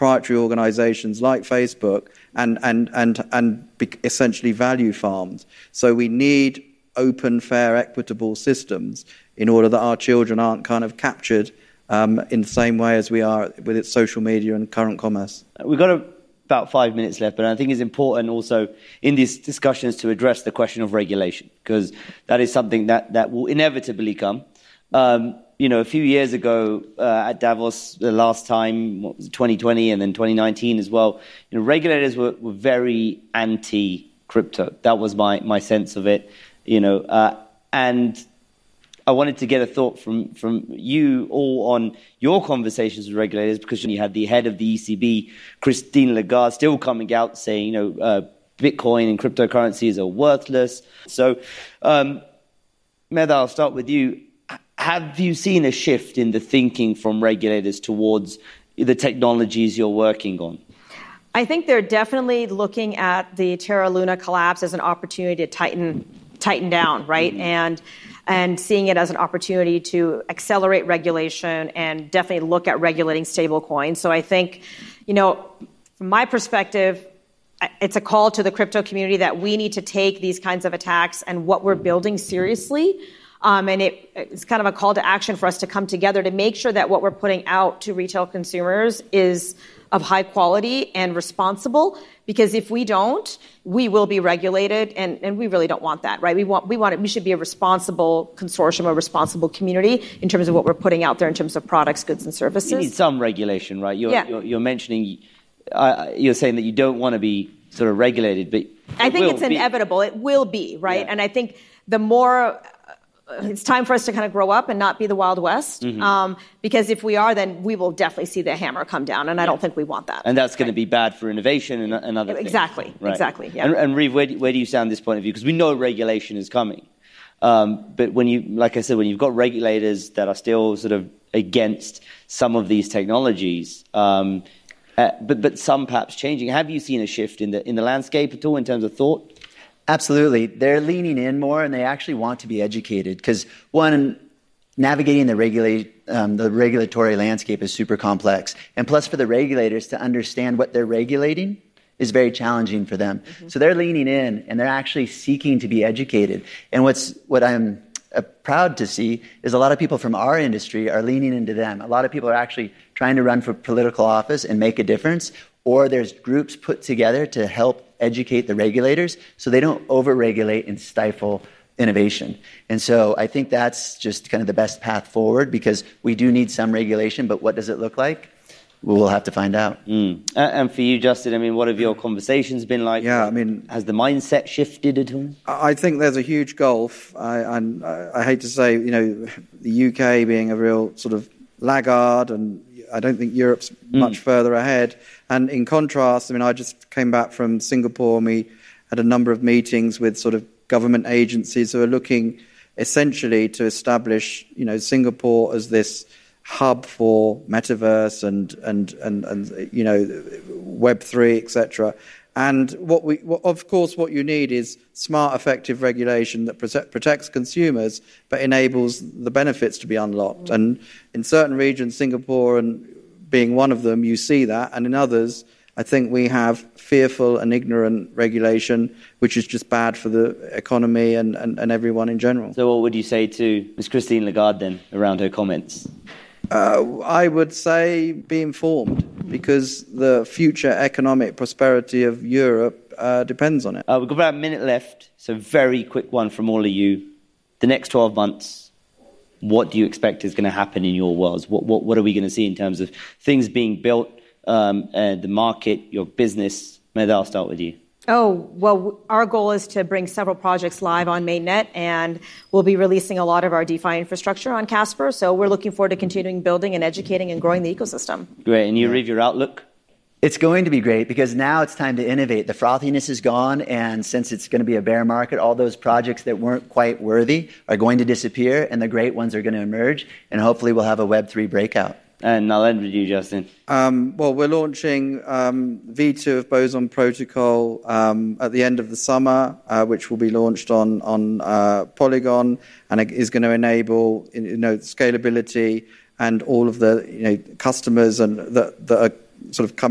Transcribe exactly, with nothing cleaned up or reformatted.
proprietary organizations like Facebook and, and, and, and be essentially value farmed. So we need open, fair, equitable systems in order that our children aren't kind of captured um, in the same way as we are with its social media and current commerce. We've got a, about five minutes left, but I think it's important also in these discussions to address the question of regulation, because that is something that, that will inevitably come. Um, you know, a few years ago uh, at Davos, the last time, what was it, twenty twenty and then twenty nineteen as well, you know, regulators were, were very anti-crypto. That was my, my sense of it. You know, uh, and I wanted to get a thought from, from you all on your conversations with regulators, because you had the head of the E C B, Christine Lagarde, still coming out saying, you know, uh, Bitcoin and cryptocurrencies are worthless. So, um, Medha, I'll start with you. Have you seen a shift in the thinking from regulators towards the technologies you're working on? I think they're definitely looking at the Terra Luna collapse as an opportunity to tighten tighten down, right? Mm-hmm. And and seeing it as an opportunity to accelerate regulation and definitely look at regulating stablecoins. So I think, you know, from my perspective, it's a call to the crypto community that we need to take these kinds of attacks and what we're building seriously. Um, and it, it's kind of a call to action for us to come together to make sure that what we're putting out to retail consumers is of high quality and responsible, because if we don't, we will be regulated, and, and we really don't want that, right? We want, we want it, we should be a responsible consortium, a responsible community in terms of what we're putting out there in terms of products, goods, and services. You need some regulation, right? You're, yeah. you're, you're mentioning, uh, you're saying that you don't want to be sort of regulated, but I think it's be. inevitable. It will be, right? Yeah. And I think the more it's time for us to kind of grow up and not be the Wild West, mm-hmm. um, because if we are, then we will definitely see the hammer come down, and I don't think we want that. And that's right? going to be bad for innovation and, and other exactly, things. Right. Exactly, yeah. And, and Reeve, where do, where do you stand this point of view? Because we know regulation is coming. Um, but when you, like I said, when you've got regulators that are still sort of against some of these technologies, um, uh, but, but some perhaps changing, have you seen a shift in the, in the landscape at all in terms of thought? Absolutely. They're leaning in more, and they actually want to be educated because, one, navigating the, regulate, um, the regulatory landscape is super complex. And plus, for the regulators to understand what they're regulating is very challenging for them. Mm-hmm. So they're leaning in, and they're actually seeking to be educated. And what's what I'm uh, proud to see is a lot of people from our industry are leaning into them. A lot of people are actually trying to run for political office and make a difference, or there's groups put together to help educate the regulators so they don't over-regulate and stifle innovation. And so I think that's just kind of the best path forward, because we do need some regulation, but what does it look like? We'll have to find out. Mm. And for you, Justin, I mean, what have your conversations been like? Yeah, I mean, has the mindset shifted at all? I think there's a huge gulf. I, and I, I hate to say, you know, the U K being a real sort of laggard, and I don't think Europe's mm. much further ahead. And in contrast, I mean, I just came back from Singapore, and we had a number of meetings with sort of government agencies who are looking essentially to establish, you know, Singapore as this hub for metaverse and and and, and you know, Web three, et cetera. And what we, what, of course, what you need is smart, effective regulation that protect, protects consumers but enables the benefits to be unlocked. Mm. And in certain regions, Singapore and being one of them, you see that, and in others, I think we have fearful and ignorant regulation, which is just bad for the economy and, and, and everyone in general. So what would you say to Miz Christine Lagarde then around her comments? Uh, I would say be informed, because the future economic prosperity of Europe uh, depends on it. Uh, we've got about a minute left, so very quick one from all of you. The next twelve months, what do you expect is going to happen in your worlds? What, what, what are we going to see in terms of things being built, um, uh, the market, your business? Medha, I'll start with you. Oh, well, our goal is to bring several projects live on Mainnet, and we'll be releasing a lot of our DeFi infrastructure on Casper. So we're looking forward to continuing building and educating and growing the ecosystem. Great. And you, Reeve, your outlook? It's going to be great, because now it's time to innovate. The frothiness is gone, and since it's going to be a bear market, all those projects that weren't quite worthy are going to disappear, and the great ones are going to emerge, and hopefully we'll have a Web three breakout. And I'll end with you, Justin. Um, well, we're launching um, V two of Boson Protocol um, at the end of the summer, uh, which will be launched on on uh, Polygon, and it is going to enable, you know, scalability and all of the, you know, customers and that that are sort of coming